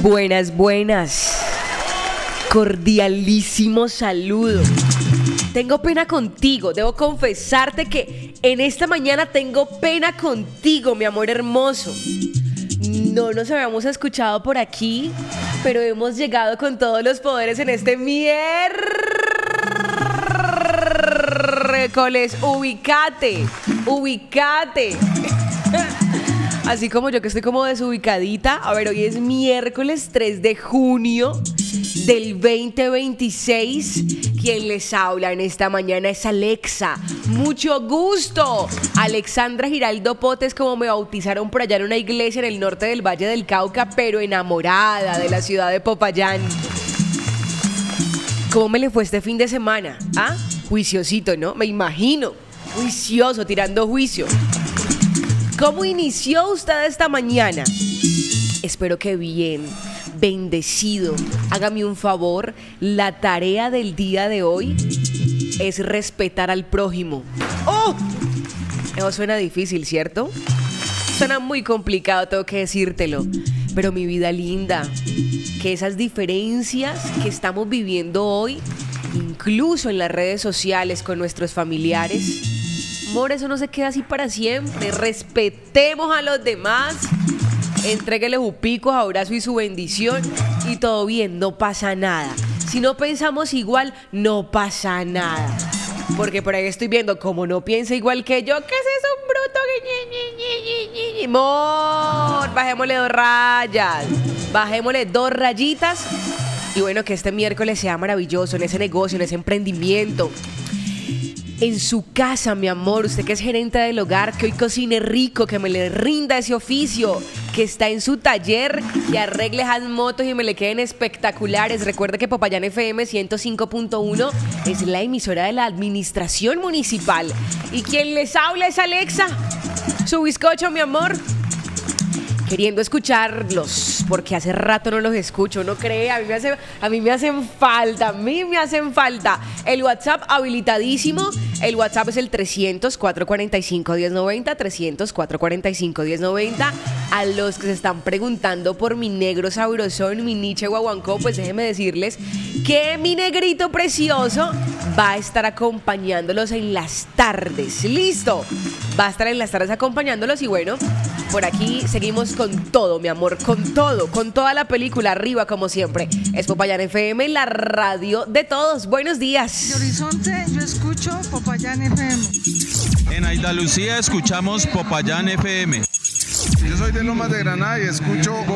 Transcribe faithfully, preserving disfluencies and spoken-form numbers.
Buenas, buenas. Cordialísimo saludo. Tengo pena contigo, debo confesarte que en esta mañana tengo pena contigo, mi amor hermoso. No nos habíamos escuchado por aquí, pero hemos llegado con todos los poderes en este miércoles. Ubicate, ubicate. Así como yo que estoy como desubicadita. A ver, hoy es miércoles tres de junio del veinte veintiséis. Quien les habla en esta mañana es Alexa. Mucho gusto. Alexandra Giraldo Potes, como me bautizaron por allá en una iglesia en el norte del Valle del Cauca, pero enamorada de la ciudad de Popayán. ¿Cómo me le fue este fin de semana? ¿Ah? Juiciosito, ¿no? Me imagino. Juicioso, tirando juicio. ¿Cómo inició usted esta mañana? Espero que bien, bendecido. Hágame un favor, la tarea del día de hoy es respetar al prójimo. ¡Oh! Eso suena difícil, ¿cierto? Suena muy complicado, tengo que decírtelo. Pero mi vida linda, que esas diferencias que estamos viviendo hoy, incluso en las redes sociales con nuestros familiares, amor, eso no se queda así para siempre. Respetemos a los demás. Entrégueles un pico, abrazo y su bendición y todo bien, no pasa nada. Si no pensamos igual, no pasa nada. Porque por ahí estoy viendo como no piensa igual que yo, que ese es un bruto. Amor, bajémosle dos rayas, bajémosle dos rayitas. Y bueno, que este miércoles sea maravilloso en ese negocio, en ese emprendimiento. En su casa, mi amor, usted que es gerente del hogar, que hoy cocine rico, que me le rinda ese oficio, que está en su taller, que arregle esas motos y me le queden espectaculares. Recuerde que Popayán F M ciento cinco punto uno es la emisora de la administración municipal. Y quien les habla es Alexa, su bizcocho, mi amor. Queriendo escucharlos, porque hace rato no los escucho, ¿no cree? A mí me hace, a mí me hacen falta, a mí me hacen falta. El WhatsApp habilitadísimo. El WhatsApp es el trescientos, cuatrocientos cuarenta y cinco, diez noventa, trescientos, cuatrocientos cuarenta y cinco, diez noventa. A los que se están preguntando por mi negro sabrosón, mi Nietzsche Guaguancó, pues déjenme decirles que mi negrito precioso va a estar acompañándolos en las tardes. ¿Listo? Va a estar en las tardes acompañándolos y bueno, por aquí seguimos con todo, mi amor, con todo, con toda la película arriba como siempre. Es Popayán F M, la radio de todos. Buenos días. De Horizonte yo escucho Popayán F M. En Andalucía escuchamos Popayán F M. Yo soy de Lomas de Granada y escucho